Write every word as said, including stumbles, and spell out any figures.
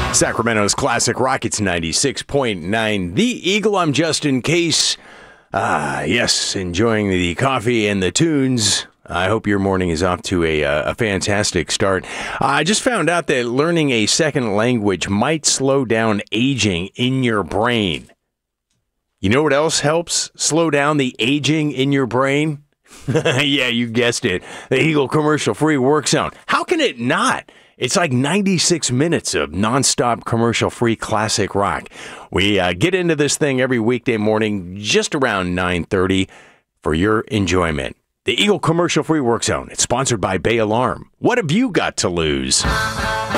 Sacramento's Classic Rockets ninety-six point nine. The Eagle, I'm Justin Case. Ah, yes, enjoying the coffee and the tunes. I hope your morning is off to a, a fantastic start. I just found out that learning a second language might slow down aging in your brain. You know what else helps slow down the aging in your brain? Yeah, you guessed it. The Eagle commercial-free work zone. How can it not? It's like ninety-six minutes of nonstop commercial-free classic rock. We uh, get into this thing every weekday morning just around nine thirty for your enjoyment. The Eagle commercial-free work zone. It's sponsored by Bay Alarm. What have you got to lose?